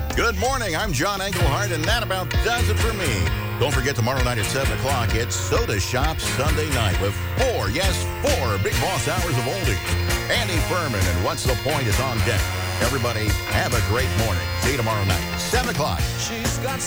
Good morning. I'm John Englehart, and that about does it for me. Don't forget tomorrow night at 7 o'clock, it's Soda Shop Sunday night with four Big Boss hours of oldies. Andy Furman and What's the Point is on deck. Everybody, have a great morning. See you tomorrow night, 7 o'clock. She's got